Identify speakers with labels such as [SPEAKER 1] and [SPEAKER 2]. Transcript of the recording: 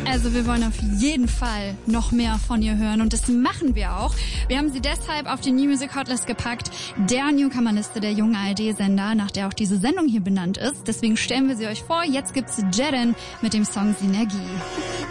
[SPEAKER 1] Also wir wollen auf jeden Fall noch mehr von ihr hören und das machen wir auch. Wir haben sie deshalb auf die New Music Hotlist gepackt, der Newcomer-Liste der jungen ARD-Sender, nach der auch diese Sendung hier benannt ist. Deswegen stellen wir sie euch vor. Jetzt gibt's Jeren mit dem Song Synergie.